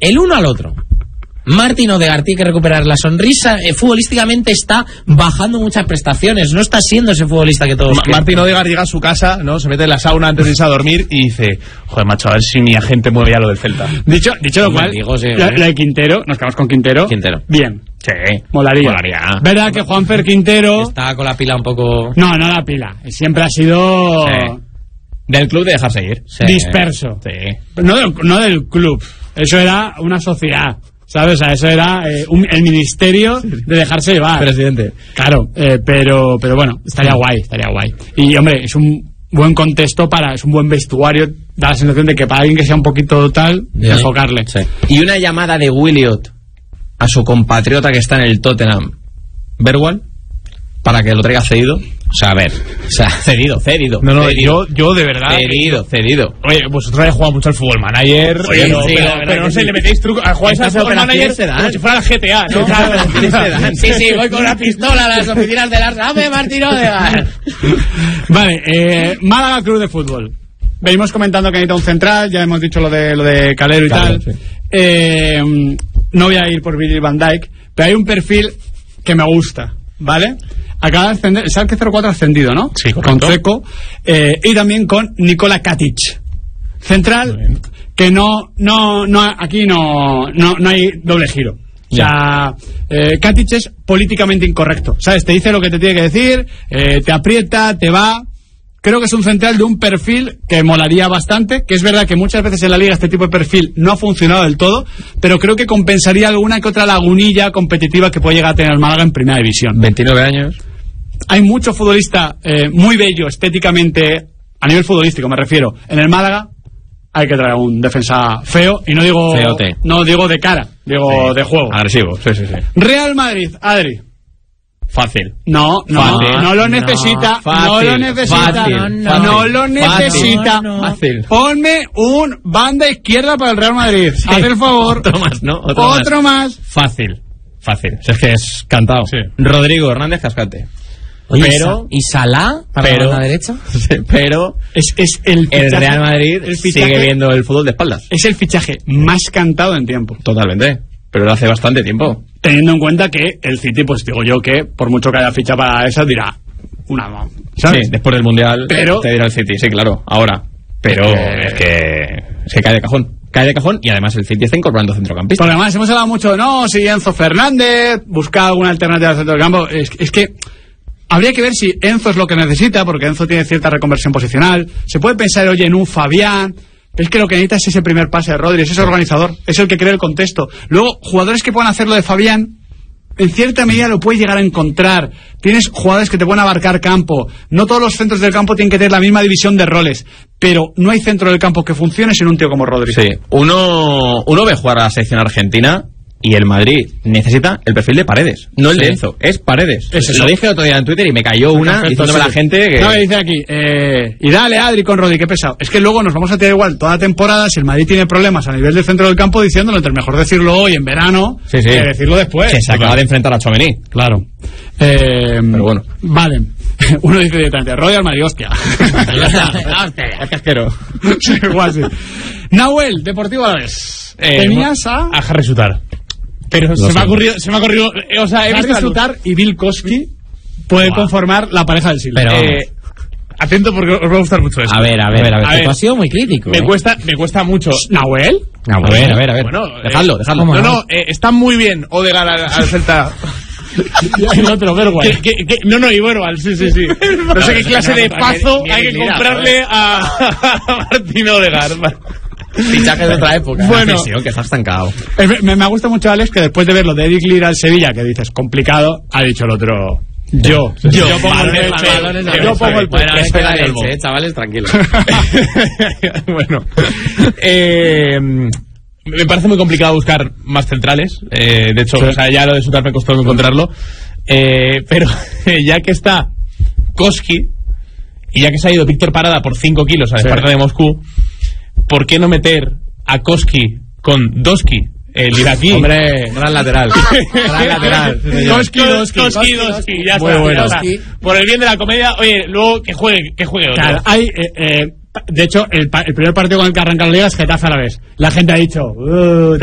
el uno al otro. Martin Odegaard tiene que recuperar la sonrisa. Futbolísticamente está bajando muchas prestaciones. No está siendo ese futbolista que todos Martin Odegaard llega a su casa, ¿no? Se mete en la sauna antes de irse a dormir y dice: joder, macho, a ver si mi agente mueve ya lo del Celta. Dicho lo cual, la de Quintero, nos quedamos con Quintero. Bien. Sí. Molaría. ¿Verdad que Juanfer Quintero está con la pila un poco... No la pila. Siempre ha sido... Del club de dejarse ir. Disperso. Sí. No del club. Eso era una sociedad. ¿Sabes? O sea, eso era el ministerio de dejarse llevar. Presidente. Claro, pero bueno, estaría guay. Y, hombre, es un buen contexto es un buen vestuario. Da la sensación de que para alguien que sea un poquito tal, enfocarle. Sí. Y una llamada de Williot a su compatriota que está en el Tottenham, Bergwijn, para que lo traiga cedido. O sea, a ver, cedido. No, cedido. yo de verdad. Cedido. Oye, vosotros habéis jugado mucho al Fútbol Manager. Oye, pero no sé, le metéis truco. Jugáis al Fútbol Manager como si fuera el GTA, ¿no? Sí, voy con una pistola a las oficinas del Arsenal. ¡Dame, Martin Odegaard! Vale, Málaga Club de Fútbol. Venimos comentando que necesita un central, ya hemos dicho lo de Calero y tal. Sí. No voy a ir por Virgil van Dijk, pero hay un perfil que me gusta, ¿vale? Acaba de ascender, el Schalke 04 ascendido, ¿no? Sí, con Ceco, y también con Nikola Katic, central, que aquí no hay doble giro. O sea, Katic es políticamente incorrecto, ¿sabes? Te dice lo que te tiene que decir, te aprieta, te va. Creo que es un central de un perfil que molaría bastante, que es verdad que muchas veces en la liga este tipo de perfil no ha funcionado del todo, pero creo que compensaría alguna que otra lagunilla competitiva que puede llegar a tener el Málaga en primera división. 29 años. Hay mucho futbolista muy bello estéticamente, a nivel futbolístico me refiero, en el Málaga. Hay que traer un defensa feo, y no digo de cara, digo de juego. Agresivo, sí. Real Madrid, Adri. Fácil. No lo necesita. Fácil. Ponme un banda izquierda para el Real Madrid. Sí. Haz el favor. Otro más. Fácil. Es que es cantado. Sí. Rodrigo Hernández Cascante. Oye, ¿y Salah para la derecha? Sí, pero es el Real Madrid sigue viendo el fútbol de espaldas. Es el fichaje más cantado en tiempo. Totalmente. Pero hace bastante tiempo. Teniendo en cuenta que el City, pues digo yo que por mucho que haya ficha para esa, dirá una, ¿sabes? Sí, después del Mundial pero, te dirá el City, sí, claro, ahora. Pero es que cae de cajón y además el City está incorporando centrocampistas. Porque además hemos hablado mucho de si Enzo Fernández busca alguna alternativa al centro del campo. Es que habría que ver si Enzo es lo que necesita, porque Enzo tiene cierta reconversión posicional. Se puede pensar, oye, en un Fabián. Es que lo que necesita es ese primer pase de Rodri, es ese organizador, es el que crea el contexto. Luego, jugadores que puedan hacer lo de Fabián, en cierta medida lo puedes llegar a encontrar. Tienes jugadores que te pueden abarcar campo. No todos los centros del campo tienen que tener la misma división de roles, pero no hay centro del campo que funcione sin un tío como Rodri. Sí, uno ve jugar a la selección argentina y el Madrid necesita el perfil de Paredes, no el de Enzo, es Paredes. Lo dije el otro día en Twitter y me cayó diciéndome la gente que... No, me dice aquí, y dale Adri con Rodri, qué pesado. Es que luego nos vamos a tirar igual toda la temporada si el Madrid tiene problemas a nivel del centro del campo diciéndolo, entre mejor decirlo hoy en verano que decirlo después. Que se acaba de enfrentar a Tchouaméni. Claro. Pero bueno. Vale. Uno dice directamente, Rodri al Madrid, hostia. Es casquero. Sí, igual sí. Nahuel, Deportivo Alavés. Tenías a Harry Sutar. Pero se me ha ocurrido, o sea, he visto Sutar y Bill Koski puede conformar la pareja del siglo. Atento porque os va a gustar mucho eso. A ver, tú has sido muy crítico. Me cuesta mucho. ¿Nahuel? A ver. Bueno, dejadlo. No, está muy bien Odegaard al Celta. Y el otro, Bergwijn. Y Bergwijn, sí. No sé qué clase de pazo hay que comprarle a Martín Odegaard. Fichajes de otra época. Bueno, que está estancado. Me gusta mucho, Alex, que después de ver lo de Eric Lira al Sevilla, que dices complicado, ha dicho el otro. Yo pongo el bueno, espera leche, chavales, tranquilos. Bueno, me parece muy complicado buscar más centrales. De hecho, o sea, ya lo de Sutar me costó encontrarlo. Pero ya que está Koski y ya que se ha ido Víctor Parada por 5 kilos a Esparta de Moscú, ¿por qué no meter a Koski con Doski, el iraquí? Hombre, gran lateral. Koski, ya muy está. Bueno. Por el bien de la comedia, oye, luego que juegue otro. Claro, de hecho, el primer partido con el que arranca la liga es Getafe Alavés. La gente ha dicho...